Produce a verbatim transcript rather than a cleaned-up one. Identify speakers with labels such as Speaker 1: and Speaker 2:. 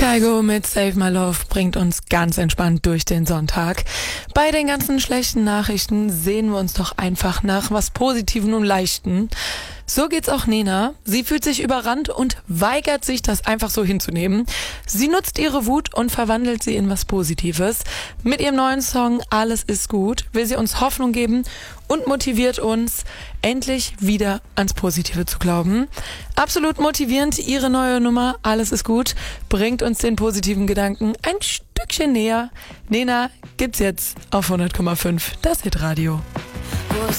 Speaker 1: Kygo mit Save My Love bringt uns ganz entspannt durch den Sonntag. Bei den ganzen schlechten Nachrichten sehen wir uns doch einfach nach was Positiven und Leichten. So geht's auch Nena. Sie fühlt sich überrannt und weigert sich, das einfach so hinzunehmen. Sie nutzt ihre Wut und verwandelt sie in was Positives. Mit ihrem neuen Song Alles ist gut will sie uns Hoffnung geben und motiviert uns, endlich wieder ans Positive zu glauben. Absolut motivierend, ihre neue Nummer Alles ist gut bringt uns den positiven Gedanken ein Stückchen näher. Nena gibt's jetzt auf hundert Komma fünf, das Hitradio.